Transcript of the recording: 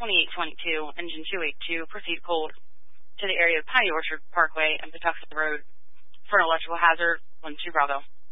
2822, engine 282, proceed cold to the area of Piney Orchard Parkway and Patuxent Road for an electrical hazard, 12 Bravo.